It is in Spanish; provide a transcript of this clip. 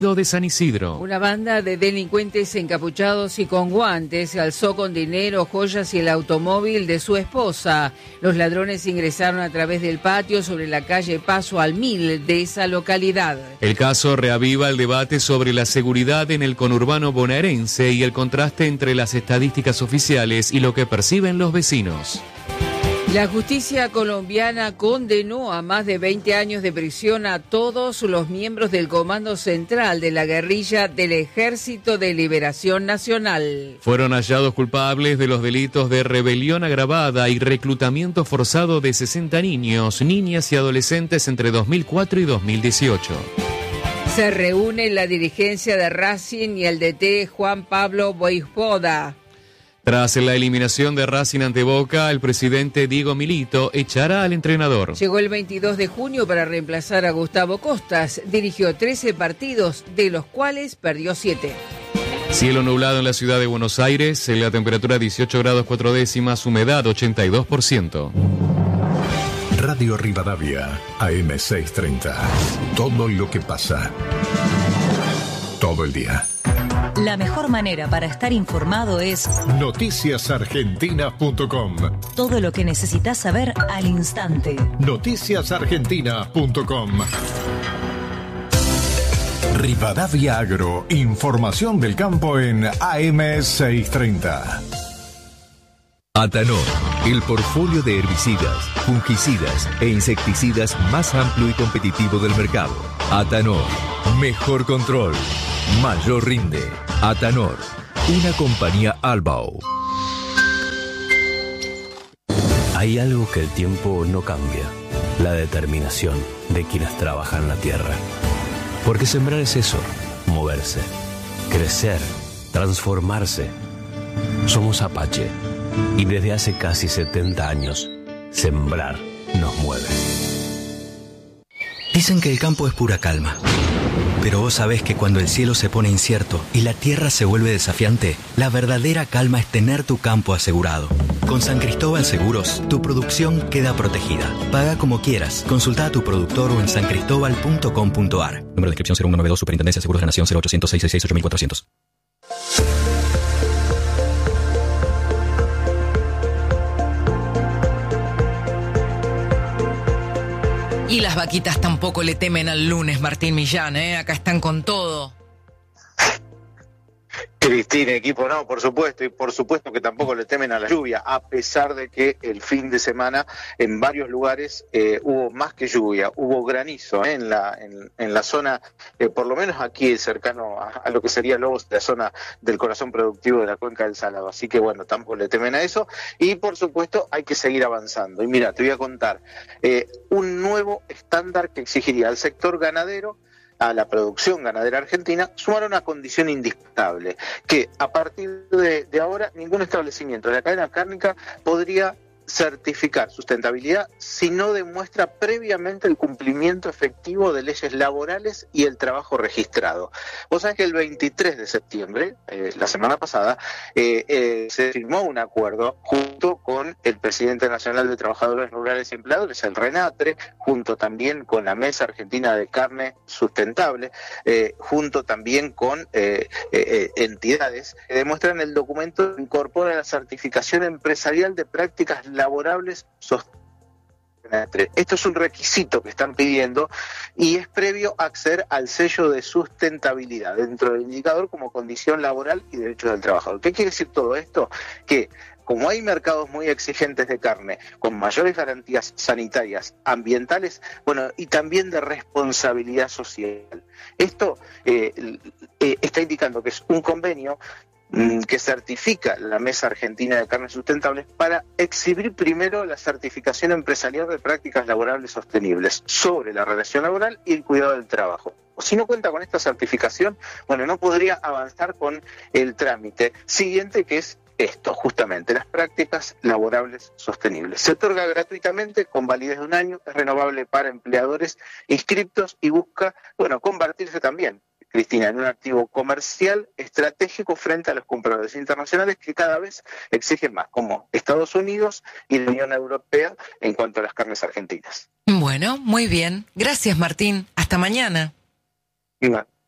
de San Isidro. Una banda de delincuentes encapuchados y con guantes se alzó con dinero, joyas y el automóvil de su esposa. Los ladrones ingresaron a través del patio sobre la calle Paso al Mil de esa localidad. El caso reaviva el debate sobre la seguridad en el conurbano bonaerense y el contraste entre las estadísticas oficiales y lo que perciben los vecinos. La justicia colombiana condenó a más de 20 años de prisión a todos los miembros del Comando Central de la guerrilla del Ejército de Liberación Nacional. Fueron hallados culpables de los delitos de rebelión agravada y reclutamiento forzado de 60 niños, niñas y adolescentes entre 2004 y 2018. Se reúne la dirigencia de Racing y el DT Juan Pablo Voivoda. Tras la eliminación de Racing ante Boca, el presidente Diego Milito echará al entrenador. Llegó el 22 de junio para reemplazar a Gustavo Costas. Dirigió 13 partidos, de los cuales perdió 7. Cielo nublado en la ciudad de Buenos Aires, la temperatura 18 grados 4 décimas, humedad 82%. Radio Rivadavia, AM 630. Todo lo que pasa. Todo el día. La mejor manera para estar informado es noticiasargentina.com. Todo lo que necesitas saber al instante. Noticiasargentina.com. Rivadavia Agro, información del campo en AM 630. Atanor, el portfolio de herbicidas, fungicidas e insecticidas más amplio y competitivo del mercado. Atanor, mejor control, mayor rinde. Atanor, una compañía Albao. Hay algo que el tiempo no cambia, la determinación de quienes trabajan la tierra. Porque sembrar es eso, moverse, crecer, transformarse. Somos Apache y desde hace casi 70 años, sembrar nos mueve. Dicen que el campo es pura calma. Pero vos sabés que cuando el cielo se pone incierto y la tierra se vuelve desafiante, la verdadera calma es tener tu campo asegurado. Con San Cristóbal Seguros, tu producción queda protegida. Paga como quieras. Consulta a tu productor o en sancristobal.com.ar. Número de inscripción 0192, Superintendencia de Seguros de la Nación 0800 666 8400. Y las vaquitas tampoco le temen al lunes, Martín Millán, ¿eh? Acá están con todo. Cristina, equipo, no, por supuesto, y por supuesto que tampoco le temen a la lluvia, a pesar de que el fin de semana en varios lugares hubo más que lluvia, hubo granizo en la zona, por lo menos aquí cercano a lo que sería Lobos, la zona del corazón productivo de la cuenca del Salado, así que bueno, tampoco le temen a eso, y por supuesto hay que seguir avanzando. Y mira, te voy a contar un nuevo estándar que exigiría al sector ganadero, a la producción ganadera argentina, sumar una condición indisputable, que a partir de ahora ningún establecimiento de la cadena cárnica podría certificar sustentabilidad si no demuestra previamente el cumplimiento efectivo de leyes laborales y el trabajo registrado. Vos sabés que el 23 de septiembre, la semana pasada, se firmó un acuerdo junto con el presidente nacional de Trabajadores Rurales y Empleadores, el RENATRE, junto también con la Mesa Argentina de Carne Sustentable, junto también con entidades que demuestran el documento que incorpora la certificación empresarial de prácticas laborables sostenibles. Esto es un requisito que están pidiendo y es previo a acceder al sello de sustentabilidad dentro del indicador como condición laboral y derechos del trabajador. ¿Qué quiere decir todo esto? Que como hay mercados muy exigentes de carne, con mayores garantías sanitarias, ambientales, bueno, y también de responsabilidad social. Esto está indicando que es un convenio que certifica la Mesa Argentina de Carnes Sustentables para exhibir primero la certificación empresarial de prácticas laborables sostenibles sobre la relación laboral y el cuidado del trabajo. Si no cuenta con esta certificación, bueno, no podría avanzar con el trámite siguiente, que es esto, justamente, las prácticas laborables sostenibles. Se otorga gratuitamente, con validez de 1 año, es renovable para empleadores inscriptos y busca, bueno, convertirse también, Cristina, en un activo comercial estratégico frente a los compradores internacionales que cada vez exigen más, como Estados Unidos y la Unión Europea en cuanto a las carnes argentinas. Bueno, muy bien. Gracias, Martín. Hasta mañana. Igual.